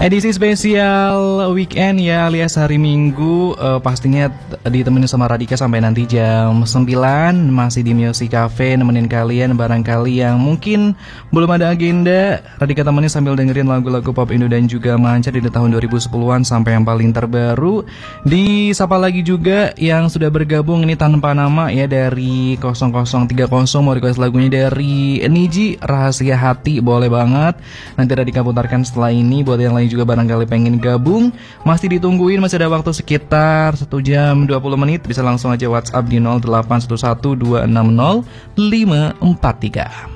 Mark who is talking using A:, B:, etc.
A: Edisi spesial weekend ya, alias hari Minggu, pastinya ditemenin sama Radika sampai nanti jam 9. Masih di Music Cafe, nemenin kalian. Barangkali yang mungkin belum ada agenda, Radika temenin sambil dengerin lagu-lagu pop Indo dan juga manca di tahun 2010-an sampai yang paling terbaru. Disapa lagi juga yang sudah bergabung ini tanpa nama ya, dari 0030 mau request lagunya dari Niji, Rahasia Hati, boleh banget. Nanti Radika putarkan setelah ini. Buat yang lain juga barangkali pengen gabung, masih ditungguin, masih ada waktu sekitar 1 jam 20 menit. Bisa langsung aja WhatsApp di 0811 260 543.